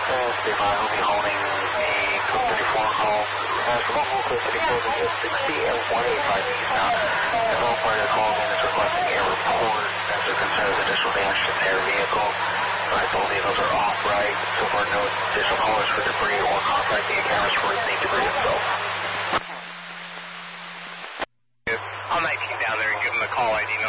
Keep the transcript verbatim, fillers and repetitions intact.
Steve, I will be holding a code thirty-four call. As for local code thirty-four, is sixty and one eighty-five eastbound. And all part of the call again is requesting a report as there concerns additional damage to their vehicle. Alright, both vehicles are off right. So far, no additional callers for debris or contacting the cameras for the debris itself. I'll nineteen down there and give them a call I D